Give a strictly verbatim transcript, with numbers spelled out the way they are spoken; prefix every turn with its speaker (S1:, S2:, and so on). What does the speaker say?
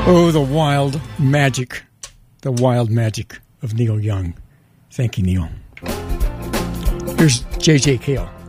S1: Oh, the wild magic, the wild magic of Neil Young. Thank you, Neil. Here's J J. Cale.